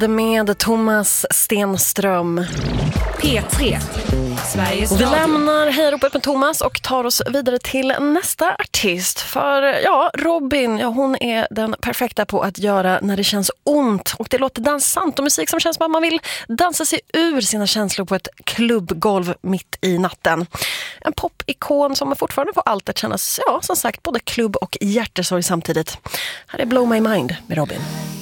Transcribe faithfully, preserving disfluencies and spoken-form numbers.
med Thomas Stenström. P tre, Sveriges och vi Radio. lämnar Hejropet med Thomas och tar oss vidare till nästa artist. För ja, Robyn, ja, hon är den perfekta på att göra när det känns ont. Och det låter dansant och musik som känns som att man vill dansa sig ur sina känslor på ett klubbgolv mitt i natten. En popikon som fortfarande får allt att kännas, ja, som sagt, både klubb och hjärtesorg samtidigt. Här är Blow My Mind med Robyn.